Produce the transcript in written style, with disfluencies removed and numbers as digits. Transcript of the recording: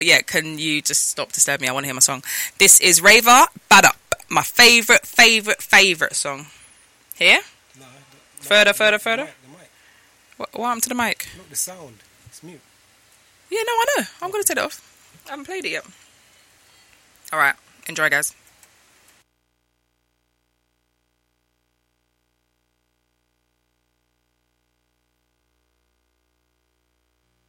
Yeah, can you just stop disturbing me? I want to hear my song. This is Raver, Bad Up. My favourite song. Here? No, Further. The mic. What happened to the mic? Not the sound. It's mute. Yeah, no, I know. I'm going to take it off. I haven't played it yet. Alright, enjoy, guys.